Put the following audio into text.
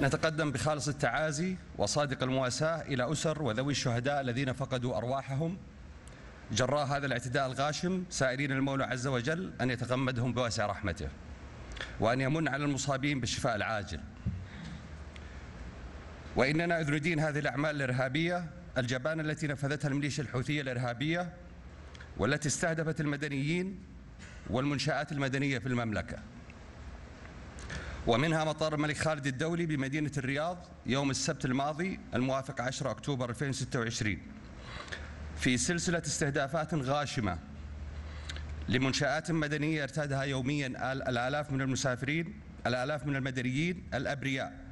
نتقدم بخالص التعازي وصادق المواساة إلى أسر وذوي الشهداء الذين فقدوا أرواحهم جراء هذا الاعتداء الغاشم، سائلين المولى عز وجل أن يتغمدهم بواسع رحمته وأن يمن على المصابين بالشفاء العاجل. وإننا إذ ندين هذه الأعمال الإرهابية الجبانة التي نفذتها الميليشيا الحوثية الإرهابية والتي استهدفت المدنيين والمنشآت المدنية في المملكة، ومنها مطار الملك خالد الدولي بمدينة الرياض يوم السبت الماضي الموافق 10 أكتوبر 2026 في سلسلة استهدافات غاشمة لمنشآت مدنية يرتادها يوميا الآلاف من المسافرين، الآلاف من المدنيين الأبرياء